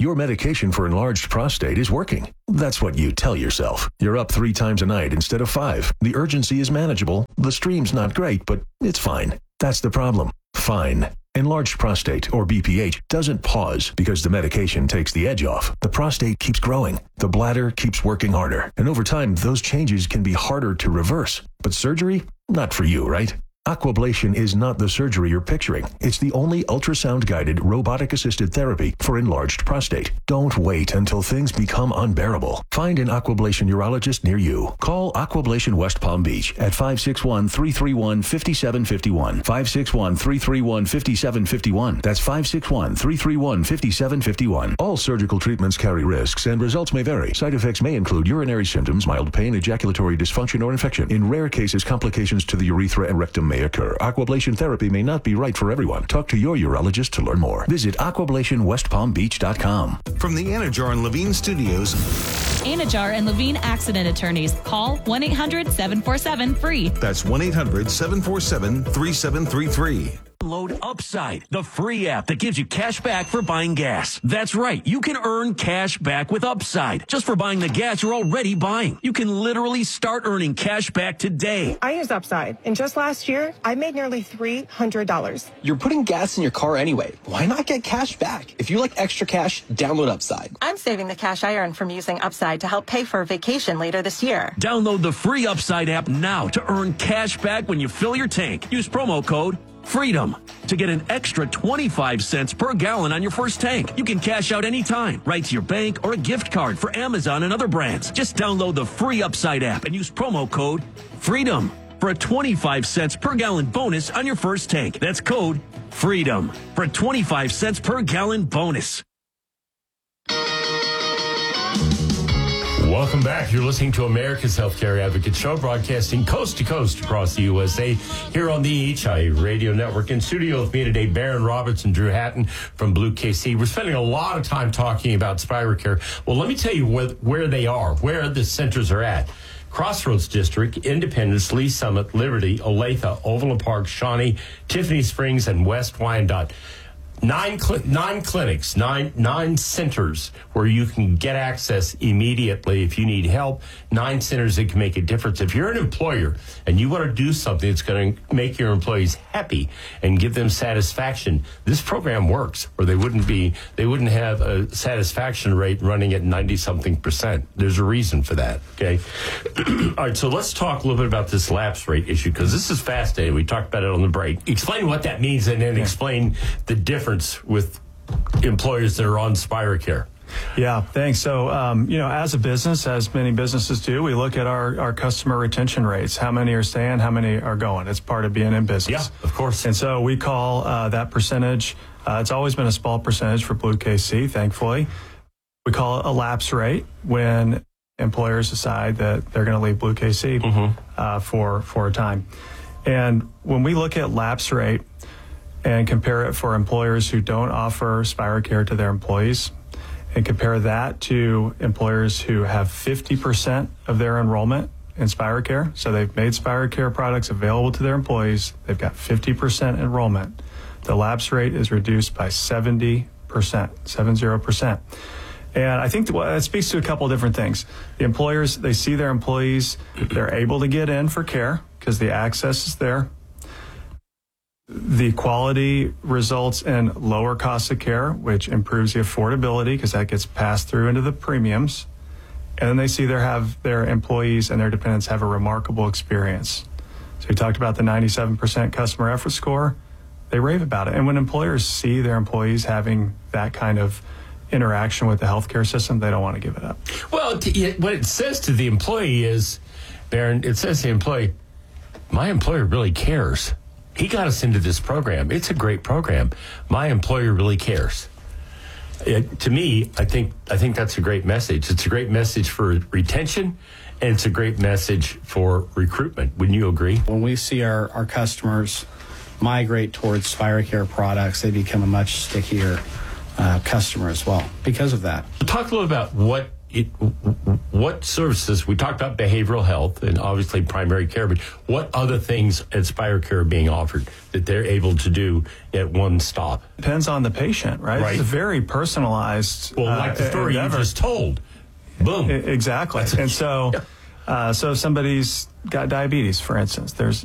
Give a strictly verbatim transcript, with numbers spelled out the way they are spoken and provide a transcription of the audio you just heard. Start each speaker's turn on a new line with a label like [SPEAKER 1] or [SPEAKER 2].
[SPEAKER 1] Your medication for enlarged prostate is working. That's what you tell yourself. You're up three times a night instead of five. The urgency is manageable. The stream's not great, but it's fine. That's the problem. Fine. Enlarged prostate, or B P H, doesn't pause because the medication takes the edge off. The prostate keeps growing. The bladder keeps working harder. And over time, those changes can be harder to reverse. But surgery? Not for you, right? Aquablation is not the surgery you're picturing. It's the only ultrasound-guided, robotic-assisted therapy for enlarged prostate. Don't wait until things become unbearable. Find an Aquablation urologist near you. Call Aquablation West Palm Beach at five six one, three three one, five seven five one. five six one, three three one, five seven five one. That's five six one, three three one, five seven five one. All surgical treatments carry risks, and results may vary. Side effects may include urinary symptoms, mild pain, ejaculatory dysfunction, or infection. In rare cases, complications to the urethra and rectum may occur. Aquablation therapy may not be right for everyone. Talk to your urologist to learn more. Visit aquablation west palm beach dot com.
[SPEAKER 2] From the Anajar and Levine Studios.
[SPEAKER 3] Anajar and Levine Accident Attorneys. Call one eight hundred, seven four seven, F R E E.
[SPEAKER 2] That's one eight hundred, seven four seven, three seven three three.
[SPEAKER 4] Download Upside, the free app that gives you cash back for buying gas. That's right. You can earn cash back with Upside just for buying the gas you're already buying. You can literally start earning cash back today.
[SPEAKER 5] I use Upside, and just last year, I made nearly three hundred dollars.
[SPEAKER 6] You're putting gas in your car anyway. Why not get cash back? If you like extra cash, download Upside.
[SPEAKER 5] I'm saving the cash I earn from using Upside to help pay for a vacation later this year.
[SPEAKER 4] Download the free Upside app now to earn cash back when you fill your tank. Use promo code FREEDOM to get an extra twenty-five cents per gallon on your first tank. You can cash out anytime, right to your bank or a gift card for Amazon and other brands. Just download the free Upside app and use promo code FREEDOM for a twenty-five cents per gallon bonus on your first tank. That's code FREEDOM for a twenty-five cents per gallon bonus.
[SPEAKER 7] Welcome back. You're listening to America's Healthcare Advocate Show, broadcasting coast to coast across the U S A here on the H I Radio Network. In studio with me today, Baron Roberts and Drew Hatton from Blue K C. We're spending a lot of time talking about SpiroCare. Well, let me tell you where, where they are, where the centers are at. Crossroads District, Independence, Lee Summit, Liberty, Olathe, Overland Park, Shawnee, Tiffany Springs, and West Wyandotte. Nine cl- nine clinics, nine nine centers where you can get access immediately if you need help. Nine centers that can make a difference. If you're an employer and you want to do something that's going to make your employees happy and give them satisfaction, this program works. Or they wouldn't be, they wouldn't have a satisfaction rate running at ninety something percent. There's a reason for that. Okay. All right. So let's talk a little bit about this lapse rate issue because this is fascinating. We talked about it on the break. Explain what that means and then yeah. explain the difference with employers that are on SpiroCare.
[SPEAKER 8] Yeah, thanks. So, um, you know, as a business, as many businesses do, we look at our, our customer retention rates. How many are staying? How many are going? It's part of being in business.
[SPEAKER 7] Yeah, of course.
[SPEAKER 8] And so we call uh, that percentage. Uh, it's always been a small percentage for Blue K C, thankfully. We call it a lapse rate when employers decide that they're going to leave Blue K C mm-hmm. uh, for, for a time. And when we look at lapse rate, and compare it for employers who don't offer SpiroCare to their employees, and compare that to employers who have fifty percent of their enrollment in SpiroCare. So they've made SpiroCare products available to their employees. They've got fifty percent enrollment. The lapse rate is reduced by seventy percent, seventy percent. And I think that speaks to a couple of different things. The employers, they see their employees, they're able to get in for care because the access is there. The quality results in lower costs of care, which improves the affordability because that gets passed through into the premiums. And then they see their have their employees and their dependents have a remarkable experience. So we talked about the ninety-seven percent customer effort score. They rave about it. And when employers see their employees having that kind of interaction with the healthcare system, they don't want to give it up.
[SPEAKER 7] Well, what it says to the employee is, Baron, it says to the employee, my employer really cares. He got us into this program. It's a great program. My employer really cares. It, to me, I think I think that's a great message. It's a great message for retention, and it's a great message for recruitment. Wouldn't you agree?
[SPEAKER 9] When we see our, our customers migrate towards SpiroCare products, they become a much stickier uh, customer as well because of that.
[SPEAKER 7] Talk a little about what it, what services, we talked about behavioral health and obviously primary care, but what other things at SpireCare are being offered that they're able to do at one stop?
[SPEAKER 8] Depends on the patient, right?
[SPEAKER 7] Right.
[SPEAKER 8] It's a very personalized
[SPEAKER 7] Well, like
[SPEAKER 8] uh,
[SPEAKER 7] the story
[SPEAKER 8] endeavor.
[SPEAKER 7] you just told. Boom.
[SPEAKER 8] I- Exactly. And so, uh, so if somebody's got diabetes, for instance, there's